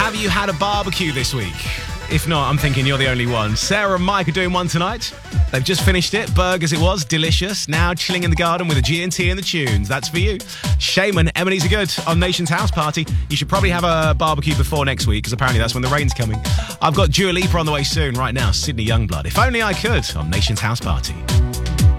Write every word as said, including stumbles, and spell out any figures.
Have you had a barbecue this week? If not, I'm thinking you're the only one. Sarah and Mike are doing one tonight. They've just finished it. Burgers it was. Delicious. Now chilling in the garden with a G and T and the tunes. That's for you. Shaman, Emily's are good on Nation's House Party. You should probably have a barbecue before next week because apparently that's when the rain's coming. I've got Dua Lipa on the way soon. Right now, Sydney Youngblood. If only I could on Nation's House Party.